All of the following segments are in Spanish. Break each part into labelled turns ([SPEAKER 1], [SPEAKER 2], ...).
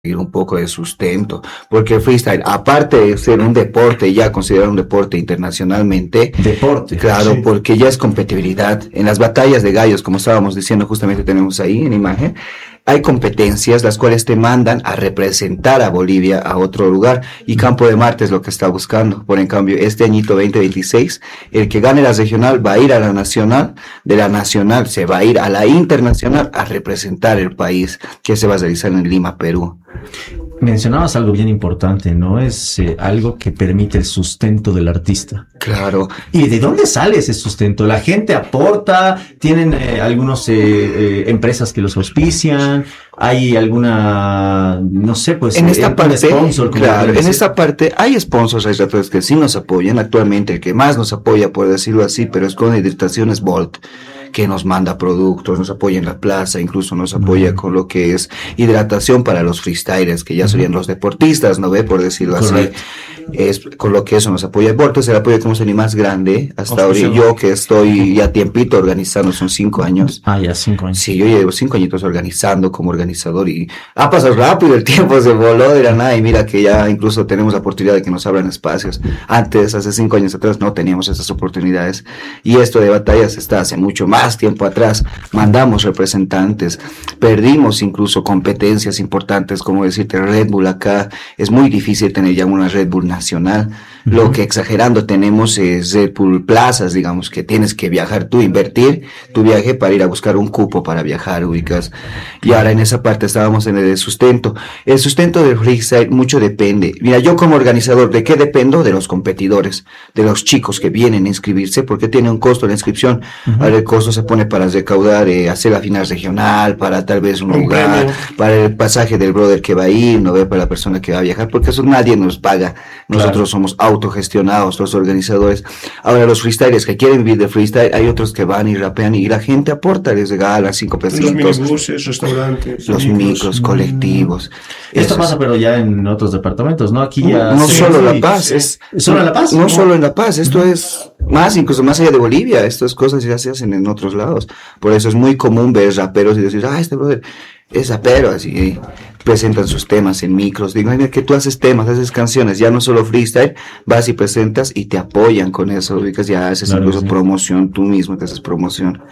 [SPEAKER 1] un poco de sustento, porque el freestyle, aparte de ser un deporte, ya considerado un deporte internacionalmente,
[SPEAKER 2] Deporte.
[SPEAKER 1] claro,
[SPEAKER 2] Sí.
[SPEAKER 1] porque ya es competitividad. En las batallas de gallos, como estábamos diciendo, justamente tenemos ahí en imagen, hay competencias las cuales te mandan a representar a Bolivia a otro lugar, y Campo de Marte es lo que está buscando. Por en cambio, este añito 2026, el que gane la regional va a ir a la nacional, de la nacional se va a ir a la internacional a representar el país, que se va a realizar en Lima, Perú.
[SPEAKER 2] Mencionabas algo bien importante, ¿no? Es algo que permite el sustento del artista.
[SPEAKER 1] Claro.
[SPEAKER 2] ¿Y de dónde sale ese sustento? ¿La gente aporta? ¿Tienen algunos empresas que los auspician? ¿Hay alguna, no sé, pues,
[SPEAKER 1] en esta parte,
[SPEAKER 2] sponsor?
[SPEAKER 1] Claro, en esta parte hay sponsors, hay raperos que sí nos apoyan. Actualmente el que más nos apoya, por decirlo así, pero es con Hidrataciones Volt, que nos manda productos, nos apoya en la plaza, incluso nos apoya con lo que es hidratación para los freestylers, que ya serían los deportistas, ¿no ve? Por decirlo
[SPEAKER 2] Correcto.
[SPEAKER 1] así. Es con lo que eso nos apoya. Volt es el apoyo que hemos tenido más grande hasta ahora. Yo que estoy ya tiempito organizando, son 5 años.
[SPEAKER 2] Ah, ya 5 años.
[SPEAKER 1] Sí, yo llevo 5 añitos organizando como organizador y ha pasado rápido, el tiempo se voló de la nada y mira que ya incluso tenemos la oportunidad de que nos abran espacios. Antes, hace 5 años atrás, no teníamos esas oportunidades, y esto de batallas está hace mucho más tiempo atrás. Mandamos representantes, perdimos incluso competencias importantes, como decirte Red Bull. Acá es muy difícil tener ya una Red Bull nacional. Lo que exagerando tenemos es Red Bull plazas, digamos, que tienes que viajar tú, invertir tu viaje para ir a buscar un cupo para viajar, ubicas. Y ahora en esa parte estábamos en el sustento. El sustento del freestyle mucho depende. Mira, yo como organizador, ¿de qué dependo? De los competidores, de los chicos que vienen a inscribirse, porque tiene un costo la inscripción. Ahora el costo se pone para recaudar, hacer la final regional, para tal vez un lugar, para el pasaje del brother que va a ir, no ve, para la persona que va a viajar, porque eso nadie nos paga. Nosotros somos autogestionados, los organizadores. Ahora los freestylers que quieren vivir de freestyle, hay otros que van y rapean y la gente aporta, les regala 5 pesitos.
[SPEAKER 3] Los minibuses, restaurantes.
[SPEAKER 1] Los micros, colectivos.
[SPEAKER 2] Esto pasa pero ya en otros departamentos, ¿no? Aquí ya...
[SPEAKER 1] No solo La Paz, es...
[SPEAKER 2] ¿Solo en La Paz?
[SPEAKER 1] No solo en La Paz, esto es más, incluso más allá de Bolivia. Estas cosas ya se hacen en otros lados. Por eso es muy común ver raperos y decir, este brother es rapero, así presentan sus temas en micros. Digo, mira que tú haces temas, haces canciones, ya no solo freestyle, vas y presentas y te apoyan con eso, ubicas, ya haces incluso promoción, tú mismo te haces promoción.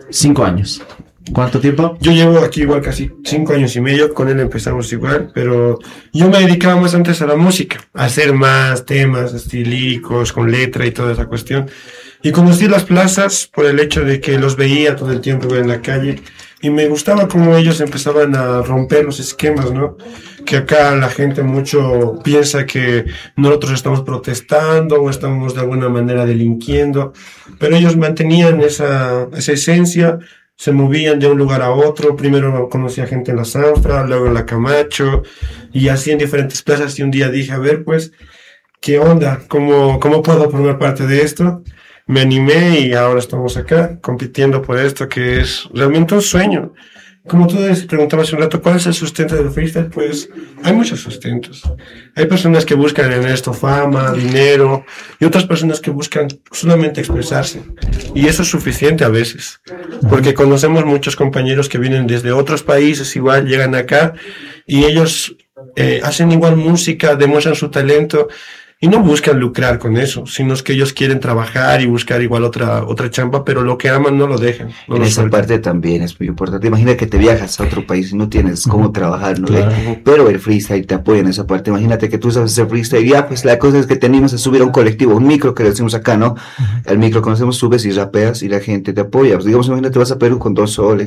[SPEAKER 2] 5 años. ¿Cuánto tiempo?
[SPEAKER 3] Yo llevo aquí igual casi 5 años y medio, con él empezamos igual, pero yo me dedicaba más antes a la música, a hacer más temas estilíricos, con letra y toda esa cuestión. Y conocí las plazas por el hecho de que los veía todo el tiempo en la calle y me gustaba cómo ellos empezaban a romper los esquemas, ¿no? Que acá la gente mucho piensa que nosotros estamos protestando o estamos de alguna manera delinquiendo, pero ellos mantenían esa esencia, se movían de un lugar a otro. Primero conocí a gente en la Zafra, luego en la Camacho y así en diferentes plazas, y un día dije, a ver pues, ¿qué onda? ¿Cómo puedo formar parte de esto? Me animé y ahora estamos acá compitiendo por esto, que es realmente un sueño. Como tú preguntabas hace un rato, ¿cuál es el sustento del freestyle? Pues hay muchos sustentos. Hay personas que buscan en esto fama, dinero, y otras personas que buscan solamente expresarse. Y eso es suficiente a veces, porque conocemos muchos compañeros que vienen desde otros países, igual llegan acá, y ellos hacen igual música, demuestran su talento, y no buscan lucrar con eso, sino es que ellos quieren trabajar y buscar igual otra chamba, pero lo que aman no lo dejan. No
[SPEAKER 1] en
[SPEAKER 3] lo
[SPEAKER 1] esa
[SPEAKER 3] sueltan.
[SPEAKER 1] parte también es muy importante. Imagina que te viajas a otro país y no tienes cómo trabajar, ¿no?
[SPEAKER 2] Claro.
[SPEAKER 1] Pero el freestyle te apoya en esa parte. Imagínate que tú sabes hacer freestyle, ya pues la cosa es que te animas a subir a un colectivo, un micro que le decimos acá, ¿no? El micro conocemos, subes y rapeas y la gente te apoya. Pues, digamos, imagínate, vas a Perú con 2 soles.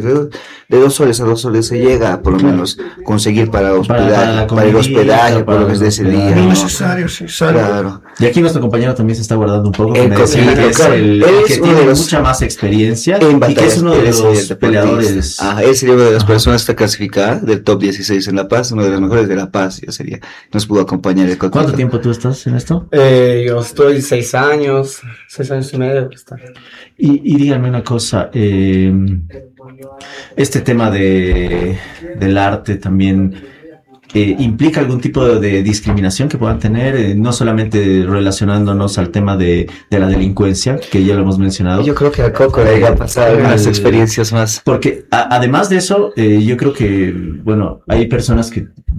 [SPEAKER 1] De 2 soles a 2 soles se llega a por lo menos conseguir para hospedaje, para el hospedaje, por lo menos de ese día,
[SPEAKER 3] No
[SPEAKER 1] ¿no?
[SPEAKER 3] necesario, sí, salvo.
[SPEAKER 1] Claro.
[SPEAKER 2] Y aquí nuestro compañero también se está guardando un poco.
[SPEAKER 1] El
[SPEAKER 2] Me decía
[SPEAKER 1] cosito,
[SPEAKER 2] que es
[SPEAKER 1] claro.
[SPEAKER 2] el
[SPEAKER 1] Él
[SPEAKER 2] que
[SPEAKER 1] es uno
[SPEAKER 2] tiene
[SPEAKER 1] de los-
[SPEAKER 2] mucha más experiencia
[SPEAKER 1] En
[SPEAKER 2] y que
[SPEAKER 1] batallas,
[SPEAKER 2] es uno de
[SPEAKER 1] él es el
[SPEAKER 2] los
[SPEAKER 1] deportista.
[SPEAKER 2] peleadores.
[SPEAKER 1] Él sería una de las personas que está clasificada del top 16 en La Paz, uno de los mejores de La Paz, ya sería. Nos pudo acompañar el Cotito.
[SPEAKER 2] ¿Cuánto tiempo tú estás en esto?
[SPEAKER 4] Yo estoy 6 años y medio.
[SPEAKER 2] Y díganme una cosa, este tema del arte también, implica algún tipo de discriminación que puedan tener, no solamente relacionándonos al tema de la delincuencia, que ya lo hemos mencionado.
[SPEAKER 1] Yo creo que a Coco le va a pasar unas experiencias más.
[SPEAKER 2] Porque además de eso, yo creo que, bueno, hay personas que